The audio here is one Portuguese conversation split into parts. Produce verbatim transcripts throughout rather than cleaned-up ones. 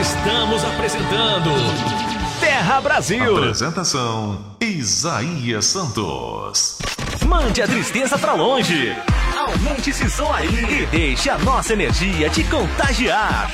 Estamos apresentando Terra Brasil. Apresentação Isaías Santos. Mande a tristeza pra longe. Aumente esse som aí e deixe a nossa energia te contagiar.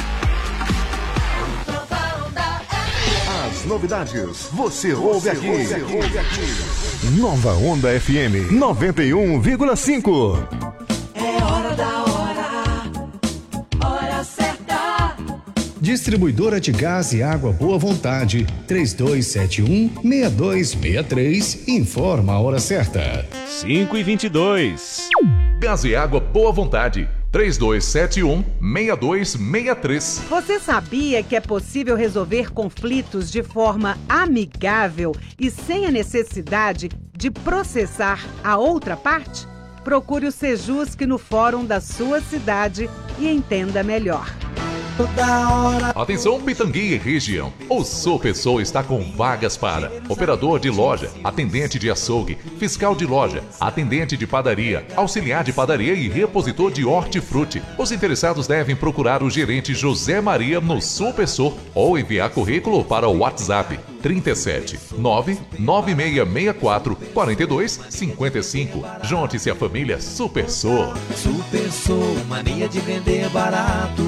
As novidades você ouve aqui. Ouve aqui. Ouve aqui. Nova Onda F M noventa e um vírgula cinco. É hora da hora, hora certa. Distribuidora de gás e água Boa Vontade, três dois sete um, seis dois seis três, informa a hora certa. cinco e vinte e dois. Gás e água Boa Vontade, três dois sete um, seis dois seis três. Você sabia que é possível resolver conflitos de forma amigável e sem a necessidade de processar a outra parte? Procure o Sejusc no fórum da sua cidade e entenda melhor. Atenção Pitangui e região. O Supersol está com vagas para operador de loja, atendente de açougue, fiscal de loja, atendente de padaria, auxiliar de padaria e repositor de hortifruti. Os interessados devem procurar o gerente José Maria no Supersol ou enviar currículo para o WhatsApp trinta e sete, nove nove seis seis quatro, quatro dois cinco cinco. Junte-se à família Supersol. Supersol, mania de vender barato.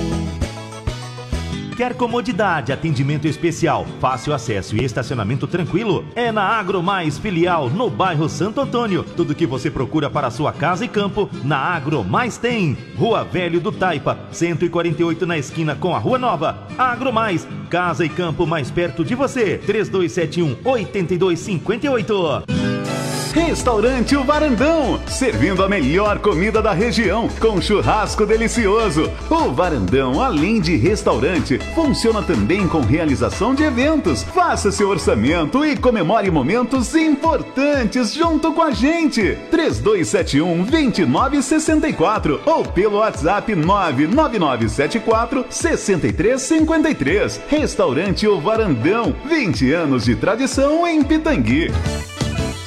Quer comodidade, atendimento especial, fácil acesso e estacionamento tranquilo? É na Agro Mais Filial, no bairro Santo Antônio. Tudo que você procura para sua casa e campo, na Agro Mais tem. Rua Velho do Taipa, cento e quarenta e oito na esquina com a Rua Nova. Agro Mais, casa e campo mais perto de você. três dois sete um, oito dois cinco oito. Restaurante O Varandão, servindo a melhor comida da região, com churrasco delicioso. O Varandão, além de restaurante, funciona também com realização de eventos. Faça seu orçamento e comemore momentos importantes junto com a gente. três dois sete um, dois nove seis quatro ou pelo WhatsApp nove nove nove sete quatro, seis três cinco três. Restaurante O Varandão, vinte anos de tradição em Pitangui.